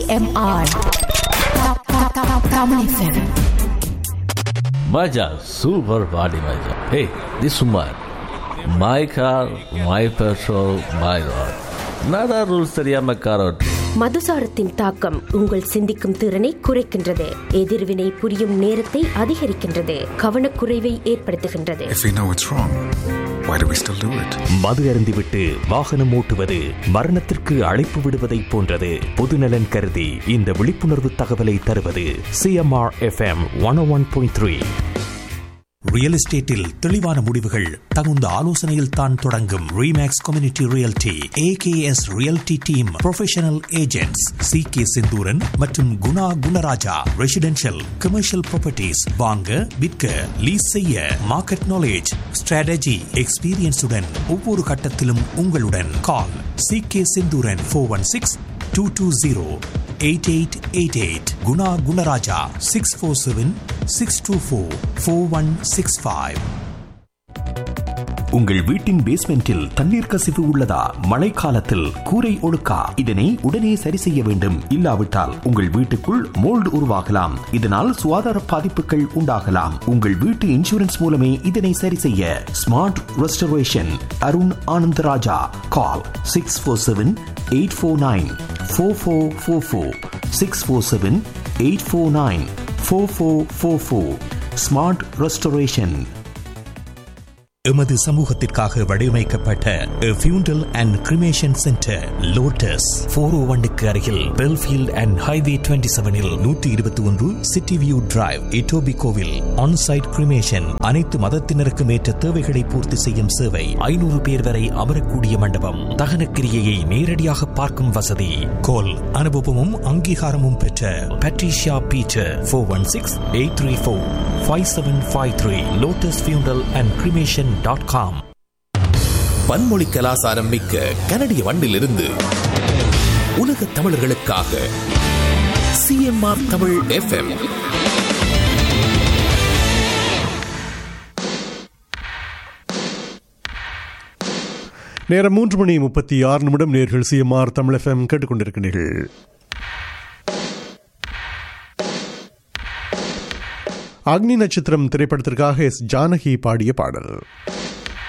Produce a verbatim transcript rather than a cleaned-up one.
CMR Tamil F M. Maja, super body Maja. Hey, this woman, my car, my petrol, my road. Nada rules தெரியாம car ஓட்டு. மதுசாரத்தின் தாக்கம் உங்கள் சிந்திக்கும் திறனை குறைக்கின்றது, எதிர்வினை புரியும் நேரத்தை அதிகரிக்கின்றது, கவனக்குறைவை ஏற்படுத்துகின்றது. If we know it's wrong, why do we still do it? மது அருந்திவிட்டு வாகனம் ஓட்டுவது மரணத்திற்கு அழைப்பு விடுவதை போன்றது. பொதுநலன் கருதி இந்த விழிப்புணர்வு தகவலை தருவது சிஎம்ஆர் எஃப்எம் ஒன் ஓ ஒன் பாயிண்ட் த்ரீ. ரியல் எஸ்டேட்டில் தெளிவான முடிவுகள் தகுந்த ஆலோசனையில் தான் தொடங்கும். Remakes community realty AKS realty team professional agents C K Senthuran மற்றும் Guna Gunaraja. Residential commercial properties வாங்க விற்க லீஸ் செய்ய மார்க்கெட் நாலேஜ் ஸ்ட்ராட்டஜி எக்ஸ்பீரியன்ஸுடன் ஒவ்வொரு கட்டத்திலும் உங்களுடன். கால் C K Senthuran four one six two two zero eight eight eight eight. Guna Gunaraja six four seven six two four four one six five. உங்கள் வீட்டின் பேஸ்மெண்டில் தண்ணீர் கசிவு உள்ளதா? மழைக்காலத்தில் கூரை ஒழுக்கா? இதனை உடனே சரி செய்ய வேண்டும். இல்லாவிட்டால் உங்கள் வீட்டுக்குள் மோல்டு உருவாகலாம். இதனால் சுகாதார பாதிப்புகள் உண்டாகலாம். உங்கள் வீட்டு இன்சூரன்ஸ் மூலமே இதனை சரி செய்ய. Smart restoration Arun Anandaraja. கால் six four seven eight four nine four four four four six four seven eight four nine four four four four. Smart restoration. எமது சமூகத்திற்காக வடிவமைக்கப்பட்ட ஃபியூண்டல் and cremation centre lotus four ஓ ஒன்னுக்கு அருகில் பெல்ஃபீல்ட் அண்ட் ஹைவே டுவெண்ட்டி செவனில் நூற்றி இருபத்தி ஒன்று city view drive இட்டோபிகோவில் onsite cremation. அனைத்து மதத்தினருக்கும் ஏற்ற தேவைகளை பூர்த்தி செய்யும் சேவை. ஐநூறு பேர் வரை அமரக்கூடிய மண்டபம். தகன கிரியையை நேரடியாக பார்க்கும் வசதி. கோல் அனுபவமும் அங்கீகாரமும் பெற்ற Patricia Peter four one six eight three four five seven five three. Lotus ஃபியூண்டல் அண்ட் கிரிமேஷன் டாட் காம். பன்மொழி கலாசாரம் மிக்க கனடிய மண்ணிலிருந்து உலக தமிழர்களுக்காக சிஎம்ஆர் தமிழ் எஃப்எம். நேரம் மூன்று மணி முப்பத்தி ஆறு நிமிடம். நேர்கள் சிஎம்ஆர் தமிழ் எஃப்எம் கேட்டுக்கொண்டிருக்கிறீர்கள். அக்னி நட்சத்திரம் திரைப்படத்திற்காக எஸ் ஜானகி பாடிய பாடல்.